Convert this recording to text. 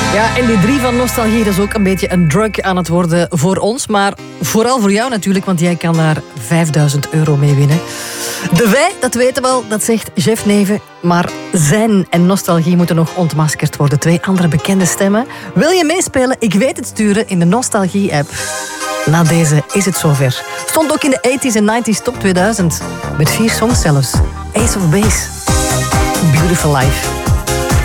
Ja, en die 3 van nostalgie, dat is ook een beetje een drug aan het worden voor ons. Maar vooral voor jou natuurlijk, want jij kan daar €5000 mee winnen. De wij, dat weten we al, dat zegt Jeff Neven. Maar Zijn en Nostalgie moeten nog ontmaskerd worden. 2 andere bekende stemmen. Wil je meespelen? Ik weet het, sturen in de Nostalgie-app. Na deze is het zover. Stond ook in de 80s en 90s top 2000. Met 4 songs zelfs. Ace of Base. Beautiful Life.